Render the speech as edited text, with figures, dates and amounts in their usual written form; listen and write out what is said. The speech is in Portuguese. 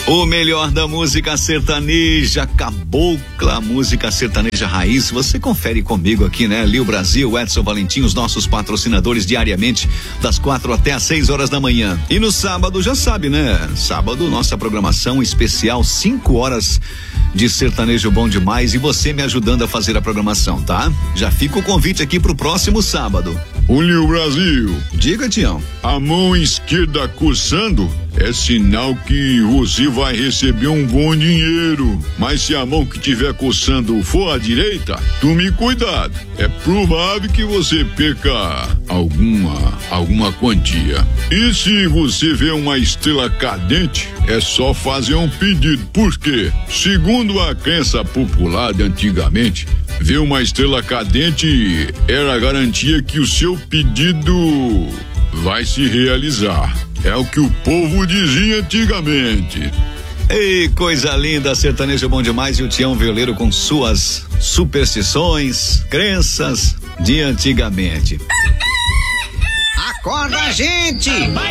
O melhor da música sertaneja, cabocla, música sertaneja raiz. Você confere comigo aqui, né? Lio Brasil, Edson Valentim, os nossos patrocinadores diariamente, das 4 até às 6 horas da manhã. E no sábado, já sabe, né? Sábado, nossa programação especial, 5 horas de sertanejo bom demais. E você me ajudando a fazer a programação, tá? Já fica o convite aqui pro próximo sábado. O Lio Brasil. Diga, Tião. A mão esquerda coçando é sinal que você vai receber um bom dinheiro. Mas se a mão que tiver coçando for a direita, tome cuidado. É provável que você perca alguma quantia. E se você vê uma estrela cadente, é só fazer um pedido. Por quê? Segundo a crença popular de antigamente, ver uma estrela cadente era a garantia que o seu pedido vai se realizar. É o que o povo dizia antigamente. Ei, coisa linda, sertanejo bom demais, e o Tião Violeiro com suas superstições, crenças de antigamente. Acorda, gente!